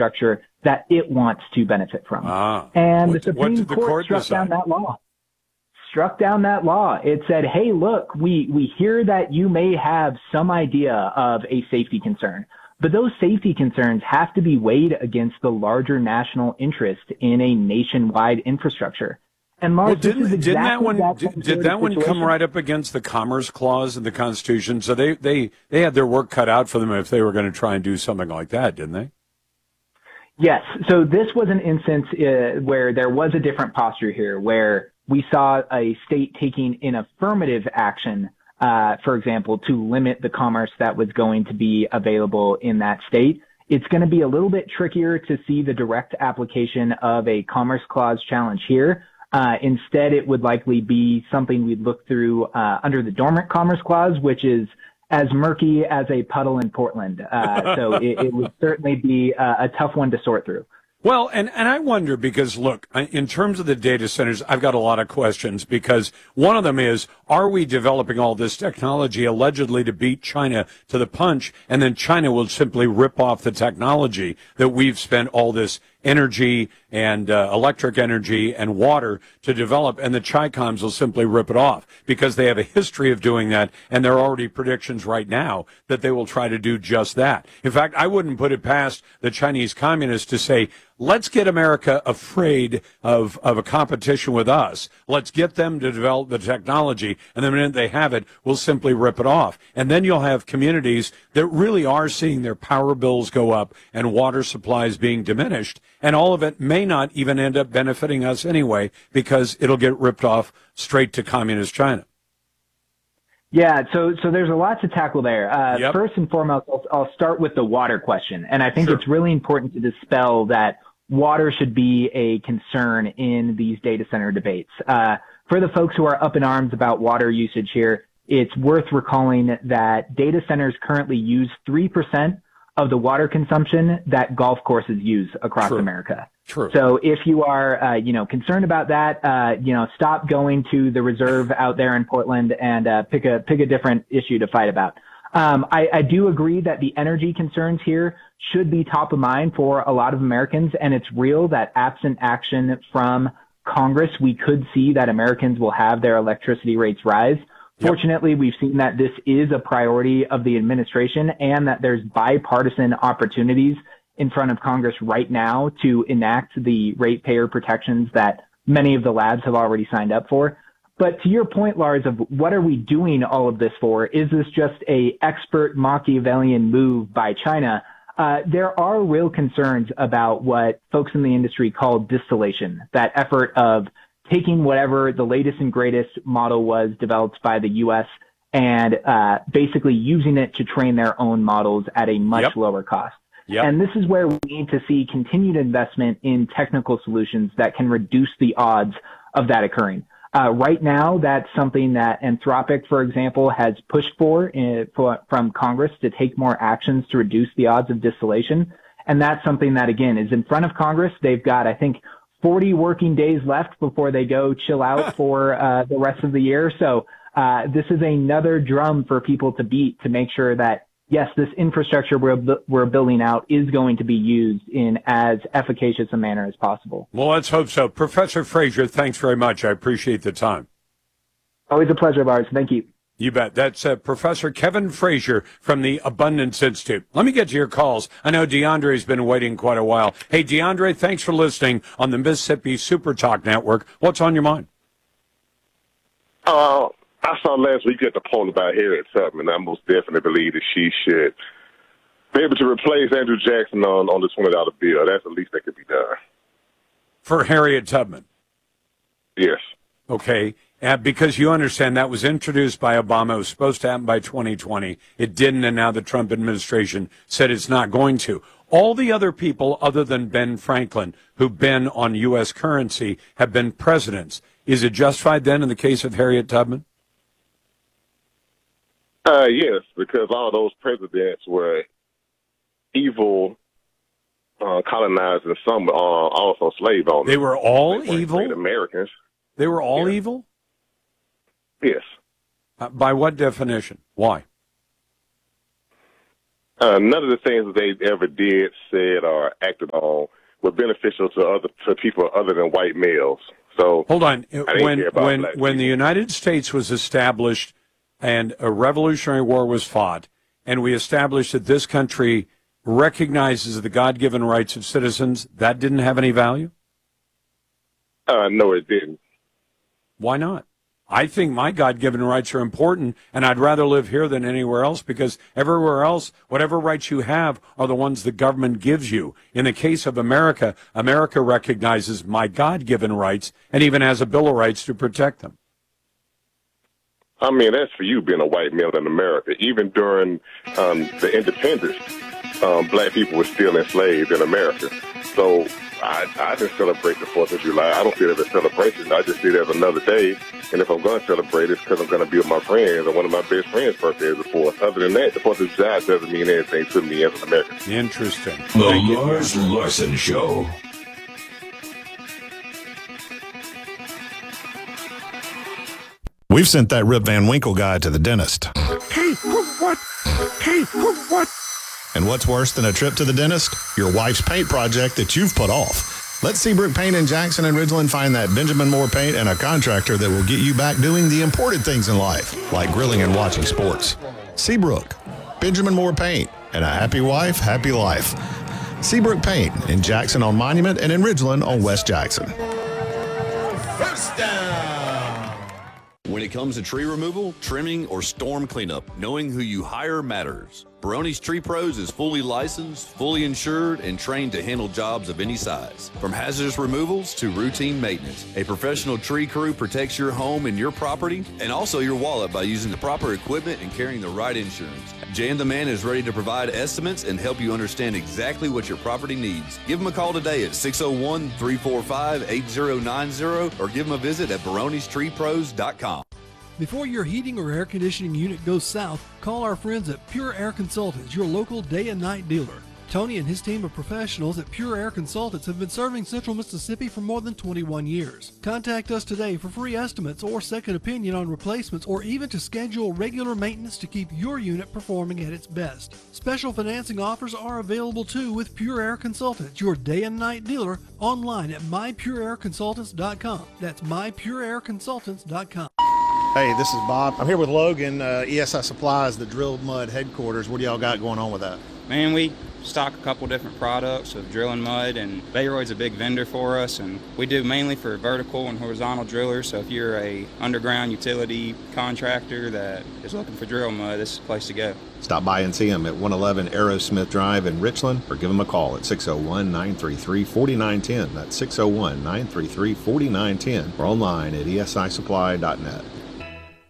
infrastructure that it wants to benefit from. And the Supreme Court struck down that law. It said, hey, look, we hear that you may have some idea of a safety concern, but those safety concerns have to be weighed against the larger national interest in a nationwide infrastructure. And Lars, did that one come right up against the Commerce Clause in the Constitution? So they had their work cut out for them if they were going to try and do something like that, didn't they? Yes. So this was an instance where there was a different posture here, where we saw a state taking an affirmative action, for example, to limit the commerce that was going to be available in that state. It's going to be a little bit trickier to see the direct application of a Commerce Clause challenge here. Instead, it would likely be something we'd look through under the Dormant Commerce Clause, which is as murky as a puddle in Portland. So it would certainly be a tough one to sort through. Well, and I wonder because, look, in terms of the data centers, I've got a lot of questions because one of them is, are we developing all this technology allegedly to beat China to the punch, and then China will simply rip off the technology that we've spent all this energy and electric energy and water to develop, and the Chi-Coms will simply rip it off because they have a history of doing that, and there are already predictions right now that they will try to do just that. In fact, I wouldn't put it past the Chinese communists to say, let's get America afraid of a competition with us. Let's get them to develop the technology, and the minute they have it, we'll simply rip it off. And then you'll have communities that really are seeing their power bills go up and water supplies being diminished, and all of it may not even end up benefiting us anyway because it'll get ripped off straight to communist China. Yeah, so there's a lot to tackle there. Yep. First and foremost, I'll start with the water question. And I think It's really important to dispel that water should be a concern in these data center debates. For the folks who are up in arms about water usage here, it's worth recalling that data centers currently use 3% of the water consumption that golf courses use across America. So if you are, concerned about that, stop going to the reserve out there in Portland and pick a different issue to fight about. I do agree that the energy concerns here should be top of mind for a lot of Americans, and it's real that absent action from Congress, we could see that Americans will have their electricity rates rise. Fortunately, we've seen that this is a priority of the administration and that there's bipartisan opportunities in front of Congress right now to enact the ratepayer protections that many of the labs have already signed up for. But to your point, Lars, of what are we doing all of this for? Is this just a expert Machiavellian move by China? There are real concerns about what folks in the industry call distillation, that effort of taking whatever the latest and greatest model was developed by the U.S. and basically using it to train their own models at a much lower cost. And this is where we need to see continued investment in technical solutions that can reduce the odds of that occurring. Right now, that's something that Anthropic, for example, has pushed for from Congress to take more actions to reduce the odds of distillation. And that's something that, again, is in front of Congress. They've got, I think, 40 working days left before they go chill out for the rest of the year. So this is another drum for people to beat to make sure that, yes, this infrastructure we're building out is going to be used in as efficacious a manner as possible. Well, let's hope so. Professor Frazier, thanks very much. I appreciate the time. Always a pleasure, Lars. Thank you. You bet. That's Professor Kevin Frazier from the Abundance Institute. Let me get to your calls. I know DeAndre's been waiting quite a while. Hey, DeAndre, thanks for listening on the Mississippi Super Talk Network. What's on your mind? I saw last week at the poll about Harriet Tubman. I most definitely believe that she should be able to replace Andrew Jackson on the $20 bill. That's the least that could be done. For Harriet Tubman? Yes. Okay. Because you understand that was introduced by Obama. It was supposed to happen by 2020. It didn't, and now the Trump administration said it's not going to. All the other people other than Ben Franklin who've been on U.S. currency have been presidents. Is it justified then in the case of Harriet Tubman? Yes, because all those presidents were evil colonizers, and some were also slave owners. They were all evil? Americans. They were all evil? Yes. By what definition? Why? None of the things that they ever did, said, or acted on were beneficial to people other than white males. So hold on. When the people. United States was established and a Revolutionary War was fought, and we established that this country recognizes the God-given rights of citizens, that didn't have any value? No, it didn't. Why not? I think my God-given rights are important, and I'd rather live here than anywhere else, because everywhere else, whatever rights you have are the ones the government gives you. In the case of America, America recognizes my God-given rights and even has a Bill of Rights to protect them. I mean, that's for you being a white male in America. Even during the independence, black people were still enslaved in America. So I didn't celebrate the 4th of July. I don't see it as a celebration. I just see it as another day. And if I'm going to celebrate, it's because I'm going to be with my friends. And one of my best friends' birthday is the 4th. Other than that, the 4th of July doesn't mean anything to me as an American. Interesting. The Lars Larson Show. We've sent that Rip Van Winkle guy to the dentist. Hey, what? Hey, what? And what's worse than a trip to the dentist? Your wife's paint project that you've put off. Let Seabrook Paint in Jackson and Ridgeland find that Benjamin Moore paint and a contractor that will get you back doing the important things in life, like grilling and watching sports. Seabrook, Benjamin Moore Paint, and a happy wife, happy life. Seabrook Paint in Jackson on Monument and in Ridgeland on West Jackson. First down. When it comes to tree removal, trimming, or storm cleanup, knowing who you hire matters. Barone's Tree Pros is fully licensed, fully insured, and trained to handle jobs of any size. From hazardous removals to routine maintenance, a professional tree crew protects your home and your property, and also your wallet by using the proper equipment and carrying the right insurance. Jan the Man is ready to provide estimates and help you understand exactly what your property needs. Give him a call today at 601-345-8090 or give him a visit at baronestreepros.com. Before your heating or air conditioning unit goes south, call our friends at Pure Air Consultants, your local day and night dealer. Tony and his team of professionals at Pure Air Consultants have been serving Central Mississippi for more than 21 years. Contact us today for free estimates or second opinion on replacements, or even to schedule regular maintenance to keep your unit performing at its best. Special financing offers are available too with Pure Air Consultants, your day and night dealer, online at mypureairconsultants.com. That's mypureairconsultants.com. Hey, this is Bob. I'm here with Logan, ESI Supplies, the Drilled Mud headquarters. What do y'all got going on with that? Man, we stock a couple different products of drilling mud, and Bayroid's a big vendor for us, and we do mainly for vertical and horizontal drillers. So if you're a underground utility contractor that is looking for drill mud, this is the place to go. Stop by and see them at 111 Aerosmith Drive in Richland, or give them a call at 601-933-4910. That's 601-933-4910, or online at esisupply.net.